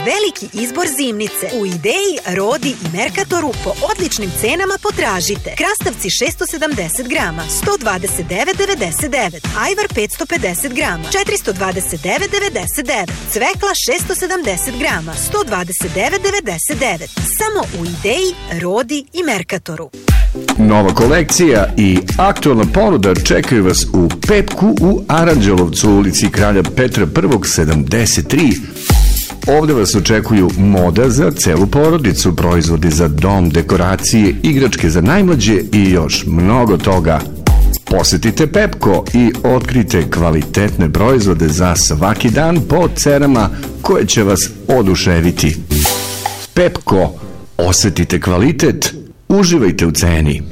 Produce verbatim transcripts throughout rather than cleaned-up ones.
veliki izbor zimnice. U Ideji, Rodi i Merkatoru po odličnim cenama potražite. Krastavci šessto sedamdeset grama, sto dvadeset devet devedeset devet. Ajvar petsto pedeset grama, četiristo dvadeset devet devedeset devet. Cvekla šesto sedamdeset grama, sto dvadeset devet devedeset devet. Samo u Ideji, Rodi i Merkatoru. Nova kolekcija i aktualna ponuda čekaju vas u Pepku u Aranđelovcu, ulici Kralja Petra I sedamdeset tri. Ovde vas očekuju moda za celu porodicu, proizvodi za dom, dekoracije, igračke za najmlađe i još mnogo toga. Posetite Pepko i otkrite kvalitetne proizvode za svaki dan po cenama koje će vas oduševiti. Pepko, osetite kvalitet, uživajte u ceni.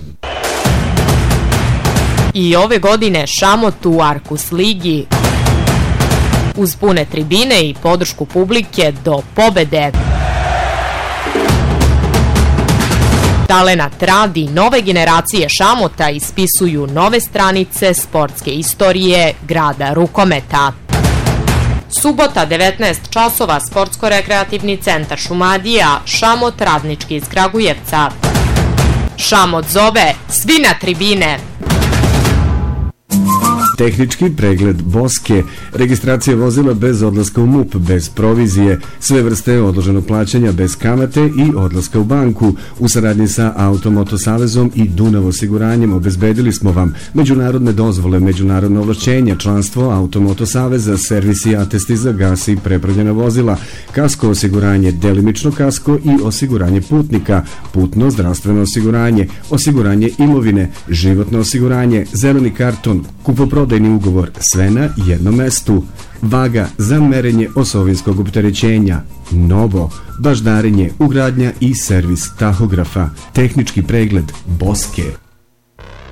I ove godine šamot u Arkus ligi uz pune tribine i podršku publike do pobede. Talenat radi, nove generacije šamota ispisuju nove stranice sportske istorije grada rukometa. Subota devetnaest časova, Sportsko-rekreativni centar Šumadija, Šamot Radnički iz Kragujevca. Šamot zove, svi na tribine! Tehnički pregled Boske, registracija vozila bez odlaska u M U P, bez provizije, sve vrste odloženog plaćanja bez kamate i odlaska u banku. U saradnji sa Automoto Savezom i Dunav osiguranjem obezbedili smo vam međunarodne dozvole, međunarodne ovlašćenja, članstvo Automoto Saveza, servisi, atesti za gas i prepravljena vozila, kasko osiguranje, delimično kasko i osiguranje putnika, putno zdravstveno osiguranje, osiguranje imovine, životno osiguranje, zeleni karton, kupoprodajni ugovor, sve na jednom mestu. Vaga za merenje osovinskog opterećenja, novo, baždarenje, ugradnja i servis tahografa, tehnički pregled Boske.